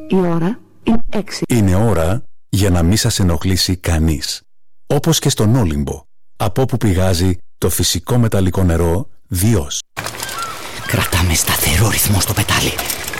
Η ώρα είναι 6. Είναι ώρα για να μην σας ενοχλήσει κανείς. Όπως και στον Όλυμπο, από όπου πηγάζει το φυσικό μεταλλικό νερό Διός. Κρατάμε σταθερό ρυθμό στο πετάλι.